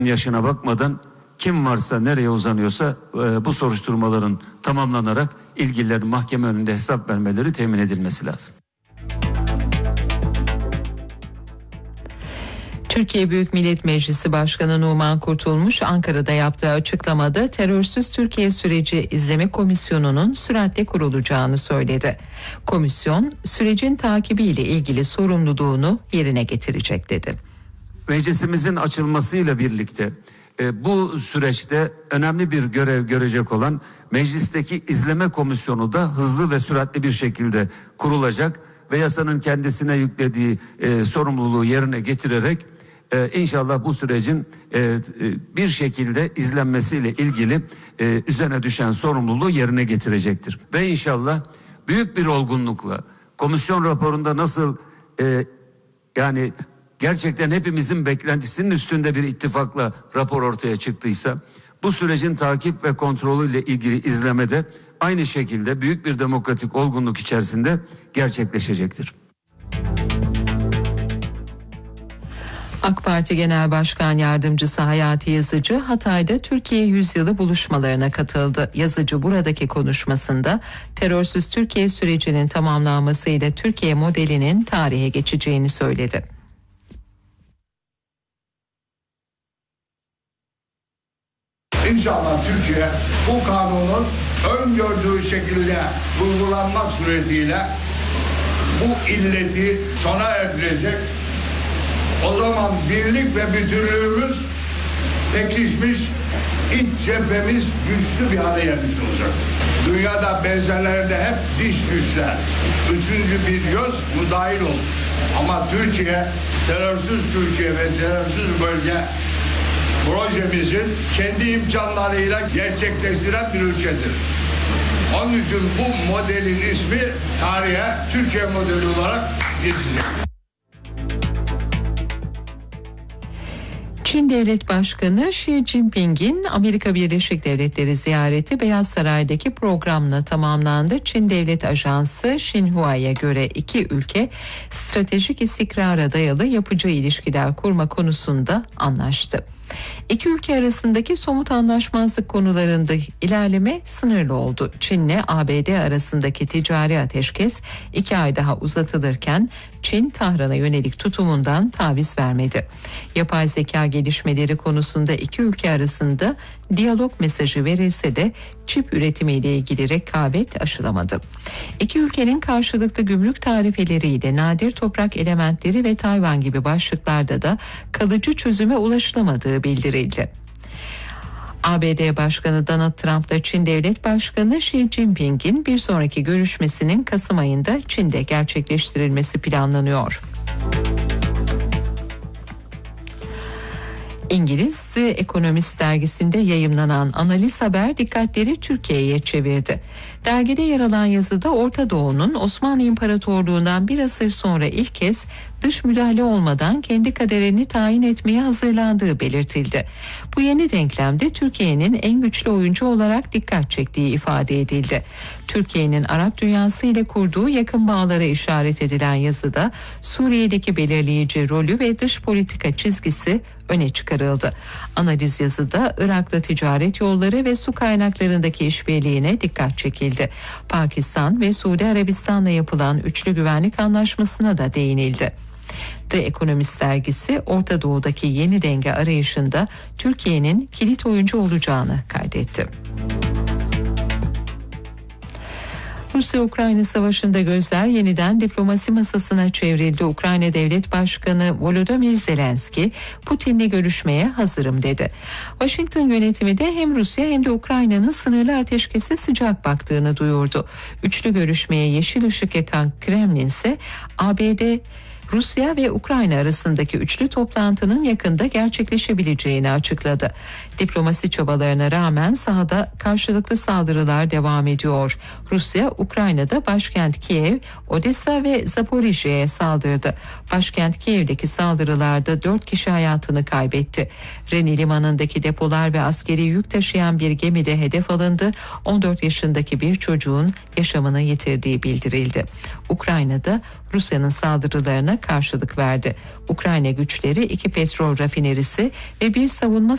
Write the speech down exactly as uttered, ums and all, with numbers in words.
yaşına bakmadan kim varsa nereye uzanıyorsa e, bu soruşturmaların tamamlanarak ilgililerin mahkeme önünde hesap vermeleri temin edilmesi lazım. Türkiye Büyük Millet Meclisi Başkanı Numan Kurtulmuş Ankara'da yaptığı açıklamada terörsüz Türkiye Süreci İzleme Komisyonu'nun süratle kurulacağını söyledi. Komisyon sürecin takibiyle ilgili sorumluluğunu yerine getirecek dedi. Meclisimizin açılmasıyla birlikte e, bu süreçte önemli bir görev görecek olan meclisteki izleme komisyonu da hızlı ve süratli bir şekilde kurulacak ve yasanın kendisine yüklediği e, sorumluluğu yerine getirerek e, inşallah bu sürecin e, e, bir şekilde izlenmesiyle ilgili e, üzerine düşen sorumluluğu yerine getirecektir. Ve inşallah büyük bir olgunlukla komisyon raporunda nasıl e, yani gerçekten hepimizin beklentisinin üstünde bir ittifakla rapor ortaya çıktıysa bu sürecin takip ve kontrolüyle ilgili izlemede aynı şekilde büyük bir demokratik olgunluk içerisinde gerçekleşecektir. AK Parti Genel Başkan Yardımcısı Hayati Yazıcı Hatay'da Türkiye Yüzyılı buluşmalarına katıldı. Yazıcı buradaki konuşmasında terörsüz Türkiye sürecinin tamamlanmasıyla Türkiye modelinin tarihe geçeceğini söyledi. İnşallah Türkiye bu kanunun öngördüğü şekilde uygulanmak suretiyle bu illeti sona erdirecek. O zaman birlik ve bütünlüğümüz pekişmiş, iç cephemiz güçlü bir hale gelmiş olacaktır. Dünyada benzerlerinde hep diş güçler, üçüncü bir göz bu dahil olmuş. Ama Türkiye, terörsüz Türkiye ve terörsüz bölge projemizin kendi imkanlarıyla gerçekleştiren bir ülkedir. Onun için bu modelin ismi tarihe Türkiye modeli olarak geçecek. Çin Devlet Başkanı Xi Jinping'in Amerika Birleşik Devletleri ziyareti Beyaz Saray'daki programla tamamlandı. Çin Devlet Ajansı Xinhua'ya göre iki ülke stratejik istikrara dayalı yapıcı ilişkiler kurma konusunda anlaştı. İki ülke arasındaki somut anlaşmazlık konularında ilerleme sınırlı oldu. Çin'le A B D arasındaki ticari ateşkes iki ay daha uzatılırken Çin Tahran'a yönelik tutumundan taviz vermedi. Yapay zeka gelişmeleri konusunda iki ülke arasında diyalog mesajı verilse de çip üretimiyle ilgili rekabet aşılamadı. İki ülkenin karşılıklı gümrük tarifeleriyle nadir toprak elementleri ve Tayvan gibi başlıklarda da kalıcı çözüme ulaşılamadığı bildirildi. A B D Başkanı Donald Trump'la Çin Devlet Başkanı Xi Jinping'in bir sonraki görüşmesinin Kasım ayında Çin'de gerçekleştirilmesi planlanıyor. İngiliz The Economist dergisinde yayımlanan analiz haber dikkatleri Türkiye'ye çevirdi. Dergide yer alan yazıda Orta Doğu'nun Osmanlı İmparatorluğu'ndan bir asır sonra ilk kez dış müdahale olmadan kendi kaderini tayin etmeye hazırlandığı belirtildi. Bu yeni denklemde Türkiye'nin en güçlü oyuncu olarak dikkat çektiği ifade edildi. Türkiye'nin Arap dünyası ile kurduğu yakın bağlara işaret edilen yazıda Suriye'deki belirleyici rolü ve dış politika çizgisi öne çıkarıldı. Analiz yazıda Irak'ta ticaret yolları ve su kaynaklarındaki işbirliğine dikkat çekildi. Pakistan ve Suudi Arabistan'la yapılan üçlü güvenlik anlaşmasına da değinildi. The Economist dergisi Orta Doğu'daki yeni denge arayışında Türkiye'nin kilit oyuncu olacağını kaydetti. Rusya-Ukrayna savaşında gözler yeniden diplomasi masasına çevrildi. Ukrayna Devlet Başkanı Volodymyr Zelenski, Putin'le görüşmeye hazırım dedi. Washington yönetimi de hem Rusya hem de Ukrayna'nın sınırlı ateşkese sıcak baktığını duyurdu. Üçlü görüşmeye yeşil ışık yakan Kremlin ise A B D, Rusya ve Ukrayna arasındaki üçlü toplantının yakında gerçekleşebileceğini açıkladı. Diplomasi çabalarına rağmen sahada karşılıklı saldırılar devam ediyor. Rusya, Ukrayna'da başkent Kiev, Odessa ve Zaporijye'ye saldırdı. Başkent Kiev'deki saldırılarda dört kişi hayatını kaybetti. Reni limanındaki depolar ve askeri yük taşıyan bir gemi de hedef alındı. on dört yaşındaki bir çocuğun yaşamını yitirdiği bildirildi. Ukrayna'da Rusya'nın saldırılarına karşılık verdi. Ukrayna güçleri iki petrol rafinerisi ve bir savunma